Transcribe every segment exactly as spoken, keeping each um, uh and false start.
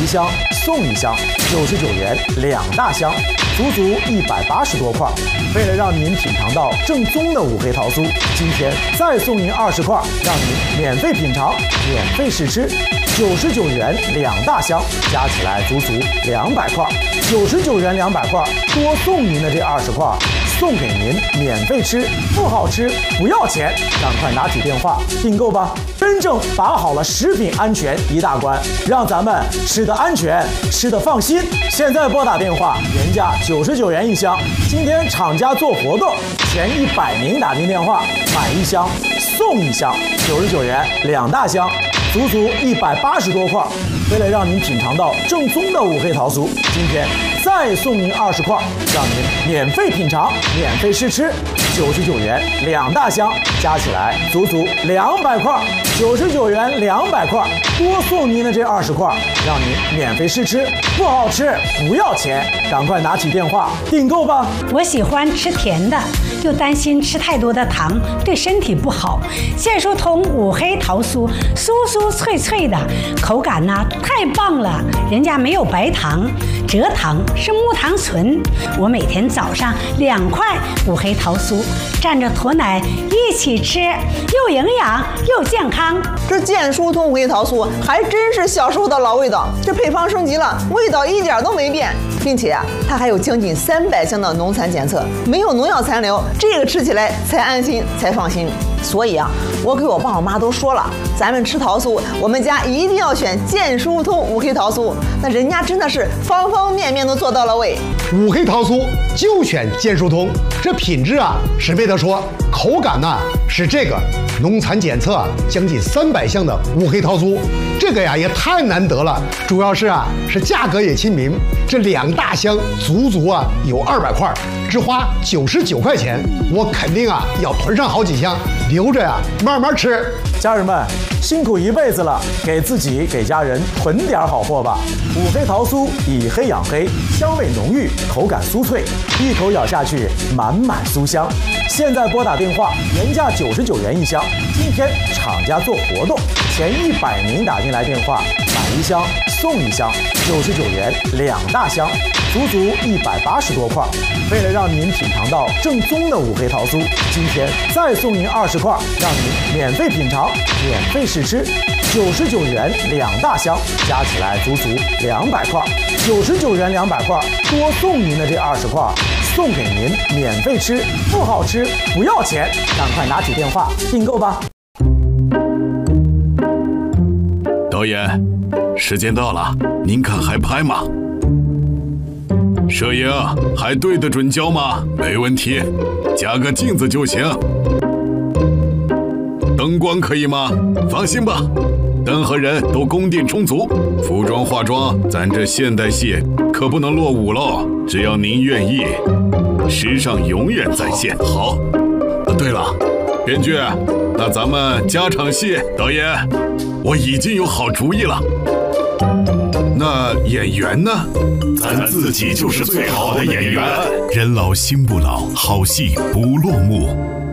一箱送一箱，九十九元两大箱，足足一百八十多块。为了让您品尝到正宗的五黑桃酥，今天再送您二十块，让您免费品尝、免费试吃。九十九元两大箱，加起来足足两百块。九十九元两百块，多送您的这二十块，送给您免费吃，不好吃不要钱，赶快拿起电话订购吧！真正把好了食品安全一大关，让咱们吃得安全，吃得放心。现在拨打电话，原价九十九元一箱，今天厂家做活动，前一百名打进电话买一箱送一箱，九十九元两大箱。足足一百八十多块，为了让您品尝到正宗的五黑桃酥，今天再送您二十块，让您免费品尝、免费试吃。九十九元两大箱，加起来足足两百块。九十九元两百块，多送您的这二十块，让您免费试吃，不好吃不要钱，赶快拿起电话订购吧！ 我喜欢吃甜的，又担心吃太多的糖对身体不好。健舒通五黑桃酥，酥酥脆脆的，口感呢太棒了，人家没有白糖，蔗糖是木糖醇。我每天早上两块五黑桃酥，蘸着驼奶一起吃，又营养又健康。 这健舒通五黑桃酥还真是小时候的老味道，这配方升级了，味道一点都没变，并且啊，它还有将近三百项的农残检测，没有农药残留，这个吃起来才安心才放心。所以啊，我给我爸我妈都说了，咱们吃桃酥，我们家一定要选健舒通五黑桃酥，那人家真的是方方面面都做到了位。 五黑桃酥就选健舒通，这品质啊是没得说，口感呢是这个农残检测将近三百项的五黑桃酥，这个呀也太难得了。主要是啊是价格也亲民，这两大箱足足啊有二百块，只花九十九块钱，我肯定啊要囤上好几箱，留着呀慢慢吃。 家人们辛苦一辈子了，给自己给家人囤点好货吧。五黑桃酥以黑养黑，香味浓郁，口感酥脆，一口咬下去满满酥香。现在拨打电话，原价九十九元一箱，今天厂家做活动，前一百名打进来电话买一箱送一箱，九十九元两大箱，足足一百八十多块。为了让您品尝到正宗的五黑桃酥，今天再送您二十块，让您免费品尝、免费试吃。九十九元两大箱，加起来足足两百块。九十九元两百块，多送您的这二十块，送给您免费吃，不好吃不要钱，赶快拿起电话订购吧。 导演，时间到了，您看还拍吗？摄影还对得准焦吗？没问题，加个镜子就行。灯光可以吗？放心吧，灯和人都供电充足。服装化妆，咱这现代戏可不能落伍喽。只要您愿意，时尚永远在线。好，好对了，编剧，那咱们加场戏。导演，我已经有好主意了。那演员呢？咱自己就是最好的演员。人老心不老，好戏不落幕。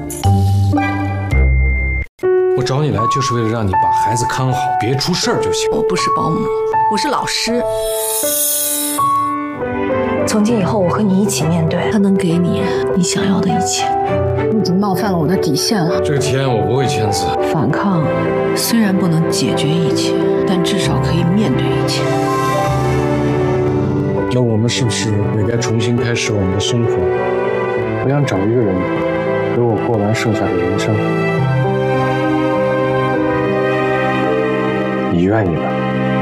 我找你来就是为了让你把孩子看好，别出事儿就行。 我不是保姆，我是老师。 从今以后，我和你一起面对。 他能给你你想要的一切。 你已经冒犯了我的底线了。 这个提案我不会签字。 反抗虽然不能解决一切，但至少可以面对一切。 那我们是不是也该重新开始我们的生活？我想找一个人陪我过完剩下的人生。你愿意吗？